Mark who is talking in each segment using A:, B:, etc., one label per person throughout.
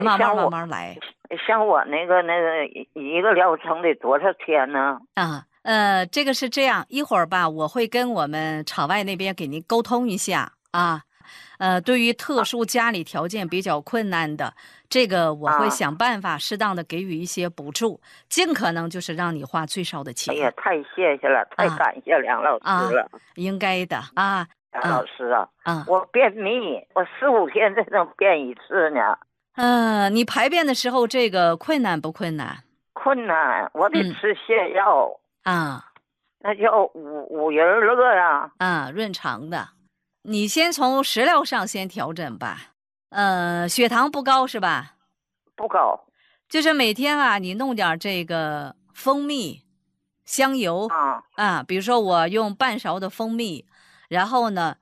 A: 慢慢来。
B: 像我那个一个疗程得多少天呢？
A: 这个是这样，一会儿吧，我会跟我们场外那边给您沟通一下啊。对于特殊家里条件比较困难的，这个我会想办法适当的给予一些补助，尽可能就是让你花最少的钱。
B: 哎呀，太谢谢了，太感谢梁老师了。
A: 应该的啊。
B: 梁老师我便秘，我4、5天才能便一次呢。
A: 你排便的时候这个困难不困难？
B: 困难，我得吃泻药那叫五仁乐呀。
A: 润肠的。你先从食疗上先调整吧。血糖不高是吧？
B: 不高。
A: 就是每天你弄点这个蜂蜜、香油比如说我用半勺的蜂蜜，然后呢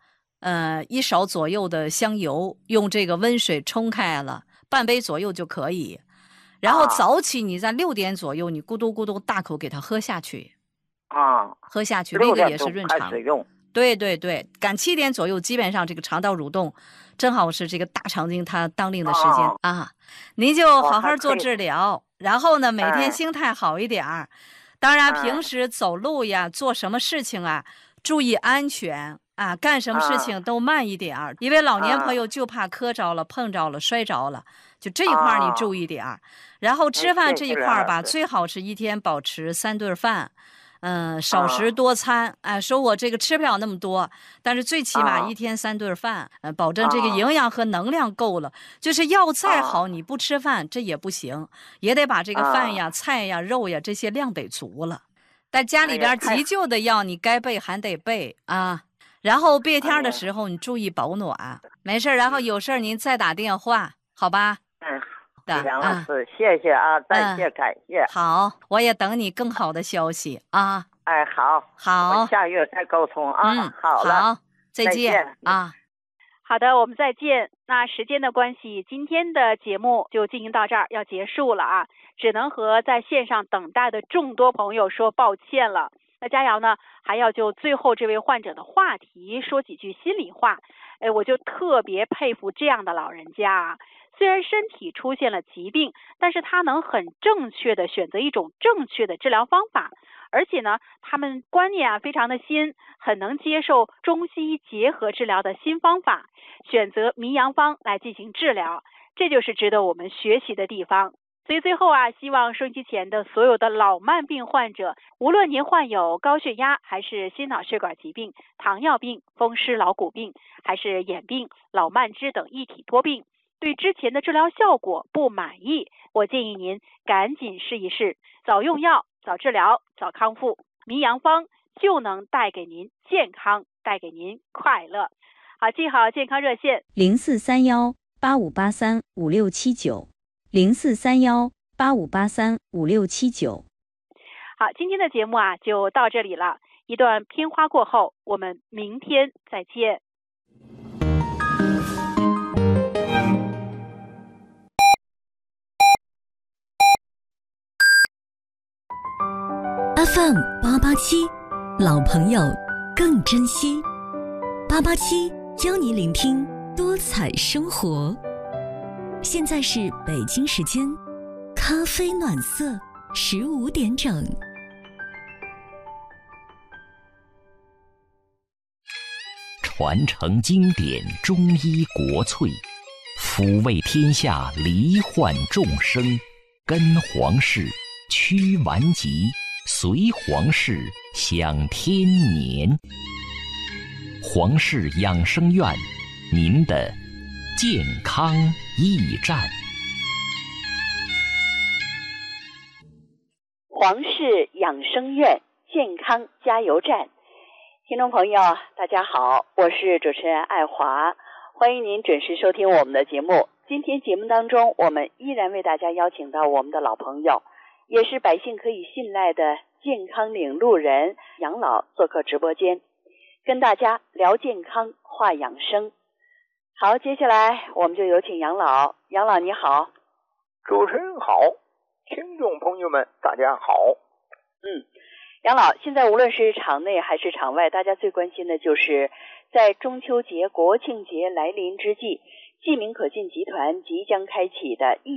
A: ，1勺左右的香油，用这个温水冲开了，半杯左右就可以。然后早起你在6点左右，你咕嘟咕嘟大口给它喝下去。喝下去，那个也是润肠。对对对，赶7点左右，基本上这个肠道蠕动正好是这个大肠经它当令的时间您就好好做治疗，然后呢，每天心态好一点当然平时走路呀，做什么事情注意安全干什么事情都慢一点因为老年朋友就怕磕着了、碰着了、摔着了，就这一块你注意点然后吃饭这一块吧，最好是一天保持3顿饭。少食多餐说我这个吃不了那么多，但是最起码一天3顿饭保证这个营养和能量够了。就是药再好你不吃饭这也不行，也得把这个饭呀、菜呀、肉呀这些量得足了。但家里边急救的药你该备还得备然后变天的时候你注意保暖。没事，然后有事您再打电话好吧？
B: 梁老师谢谢再谢感谢。
A: 好，我也等你更好的消息
B: 好，我下月再沟通好了，
A: 好，再见
C: 好的，我们再见。那时间的关系，今天的节目就进行到这儿，要结束了只能和在线上等待的众多朋友说抱歉了。那佳瑶呢，还要就最后这位患者的话题说几句心里话。我就特别佩服这样的老人家虽然身体出现了疾病，但是他能很正确的选择一种正确的治疗方法，而且呢，他们观念非常的新，很能接受中西医结合治疗的新方法，选择迷阳方来进行治疗，这就是值得我们学习的地方。所以最后希望收音机前的所有的老慢病患者，无论您患有高血压还是心脑血管疾病、糖尿病、风湿老骨病，还是眼病、老慢支等一体多病，对之前的治疗效果不满意，我建议您赶紧试一试，早用药、早治疗、早康复，迷阳方就能带给您健康，带给您快乐。好，记好健康热线
D: 043185835679，043185835679。
C: 好，今天的节目就到这里了，一段片花过后，我们明天再见。
E: FM 887，老朋友更珍惜。887邀你聆听多彩生活。现在是北京时间咖啡暖色15点整。
F: 传承经典中医国粹，抚慰天下罹患众生，跟皇室驱顽疾，随皇室享天年。皇室养生院，您的健康驿站。
C: 皇室养生院健康加油站，听众朋友大家好，我是主持人爱华，欢迎您准时收听我们的节目。今天节目当中，我们依然为大家邀请到我们的老朋友，也是百姓可以信赖的健康领路人杨老做客直播间，跟大家聊健康话养生。好，接下来我们就有请杨老。杨老你好。
G: 主持人好，听众朋友们大家好。
C: 杨老，现在无论是场内还是场外，大家最关心的就是在中秋节、国庆节来临之际，冀明可信集团即将开启的